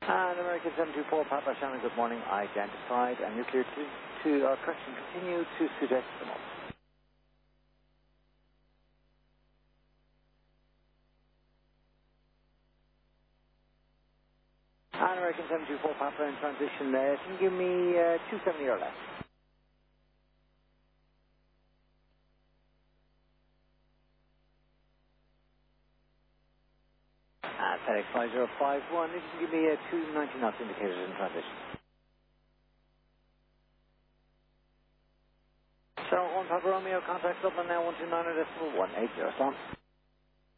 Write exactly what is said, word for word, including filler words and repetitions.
And American seven two four, Papa Shannon, good morning. Identified and nuclear to, to uh, correction, continue to Sudecimal. And American seven two four, Papa in transition there. Can you give me uh, two seventy or less? Uh, FedEx five zero five one, if you can give me uh, two ninety knots indicators in transition. So on Papa Romeo, contact Dublin now one two nine decimal one eight zero, Slant.